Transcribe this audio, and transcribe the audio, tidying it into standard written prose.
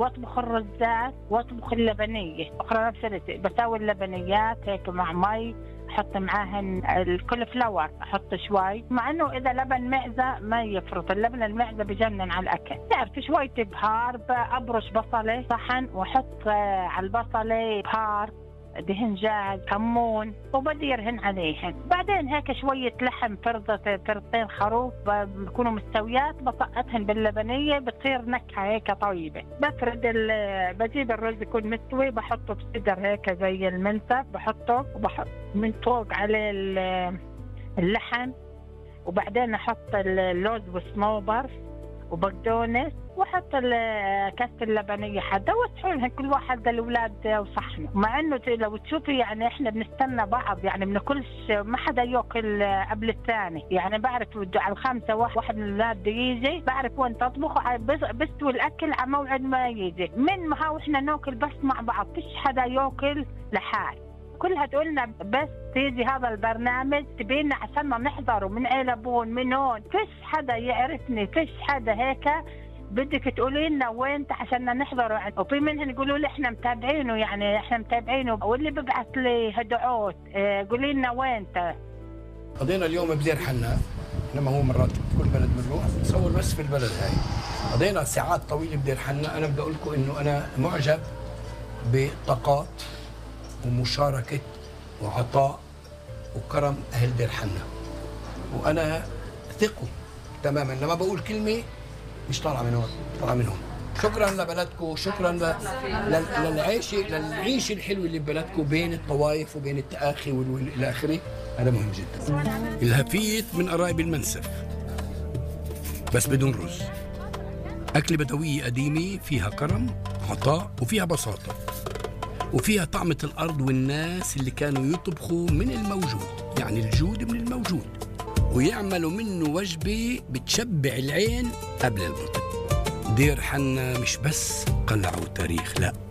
واطبخ الرزات واطبخ اللبنيه اخرى نفس الشيء. بسوي اللبنيات هيك مع مي، احط معاهن الكل فلاور، احط شوي، مع انه اذا لبن معزه ما يفرط، اللبن المعزه بجنن على الاكل. تعرف شويه بهار، ابرش بصله صحن واحط على البصله بهار، دهنجان، كمون، وبديرهن عليهن. بعدين هيك شوية لحم فرضتين خروف بكونوا مستويات، بطقتهن باللبنية بتصير نكهة هيك طيبة. بجيب الرز يكون مستوي، بحطه بصدر هيك زي المنسف، بحطه وبحط من فوق عليه اللحم، وبعدين احط اللوز والصنوبر وبقدونس، واحط كاسة اللبنية حدا واسحولها كل واحد للاولاد وصحنه. مع انه لو تشوفي يعني احنا بنستنى بعض، يعني بناكلش، ما حدا ياكل قبل الثاني. يعني بعرف على الخامسة واحد من الاولاد بده يجي، بعرف وين تطبخ، بستوي الاكل على موعد ما يجي. من ما هو احنا ناكل بس مع بعض، فيش حدا ياكل لحال. كلها تقولنا بس تيجي هذا البرنامج تبينا عشان نحضره من علبون من هون، فيش حدا يعرفني، فيش حدا هيك بدك تقولي لنا وين عشان نحضره. وفي منهم يقولوا لي احنا متابعينه، يعني احنا متابعينه، واللي ببعث لي هدعوت قولي لنا وين. قضينا اليوم بدير حنا، لما هو مرات كل بلد بنروح نصور بس في البلد هاي. قضينا ساعات طويله بدير حنا. انا بدي اقول لكم انه انا معجب بطاقات ومشاركة وعطاء وكرم أهل دير حنا، وأنا ثقوا تماما لما بقول كلمة مش طالعة من هون، طالعة من هون. شكرا لبلدكم، شكرا للعيش الحلو اللي ببلدكم بين الطوائف وبين التآخي والى آخره. هذا مهم جدا. الهفيت من قرايب المنسف بس بدون رز، أكلة بدوية قديمة فيها كرم، عطاء، وفيها بساطة، وفيها طعمة الأرض والناس اللي كانوا يطبخوا من الموجود، يعني الجود من الموجود، ويعملوا منه وجبة بتشبع العين قبل البطن. دير حنا مش بس قلعوا تاريخ، لا،